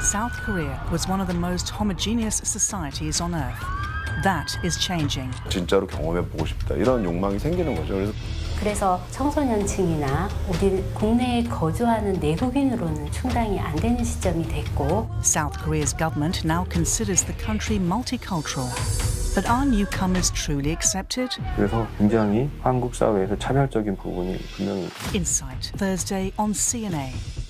South Korea was one of the most homogeneous societies on earth. That is changing. 진짜로 경험해보고 싶다 이런 욕망이 생기는 거죠. 그래서 청소년층이나 우리 국내에 거주하는 내국인으로는 충당이 안 되는 시점이 됐고 South Korea's government now considers the country multicultural. But are newcomers truly accepted? 그래서 굉장히 한국 사회에서 차별적인 부분이 분명히 Insight, Thursday on CNA.